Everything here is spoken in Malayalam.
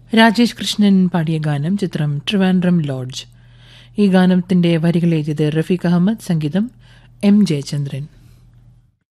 രാജേഷ് കൃഷ്ണൻ പാടിയ ഗാനം, ചിത്രം ട്രിവാൻഡ്രം ലോഡ്ജ്. ഈ ഗാനത്തിന്റെ വരികൾ എഴുതിയത് റഫീഖ് അഹമ്മദ്, സംഗീതം എം ജയചന്ദ്രൻ.